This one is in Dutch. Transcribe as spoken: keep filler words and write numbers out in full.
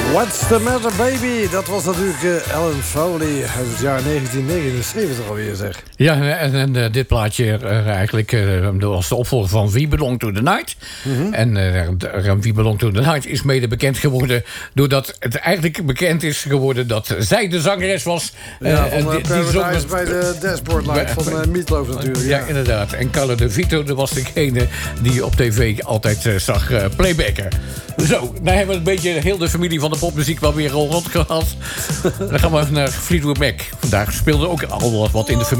What's the matter, baby? Dat was natuurlijk uh, Ellen Foley uit het jaar negentien negenenzeventig alweer, zeg. Ja, en, en uh, dit plaatje uh, eigenlijk uh, was de opvolger van We Belong to the Night. Mm-hmm. En uh, We Belong to the Night is mede bekend geworden doordat het eigenlijk bekend is geworden dat zij de zangeres was. Uh, ja, van uh, die, die zong bij de dashboard light van uh, Meatloaf natuurlijk. Ja. ja, inderdaad. En Carlo De Vito, dat was degene die op tv altijd uh, zag uh, playbacken. Zo, nou hebben we een beetje heel de familie van de popmuziek wel weer rond gehad. Dan gaan we naar Fleetwood Mac. Vandaag speelde ook al wat in de familie.